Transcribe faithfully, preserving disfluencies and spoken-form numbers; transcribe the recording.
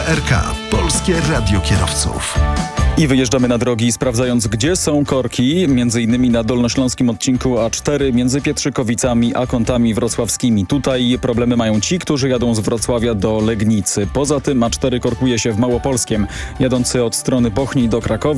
R K. Polskie Radio Kierowców. I wyjeżdżamy na drogi, sprawdzając, gdzie są korki, między innymi na dolnośląskim odcinku A cztery między Pietrzykowicami a Kątami Wrocławskimi. Tutaj problemy mają ci, którzy jadą z Wrocławia do Legnicy. Poza tym A cztery korkuje się w Małopolskiem, jadący od strony Bochni do Krakowa.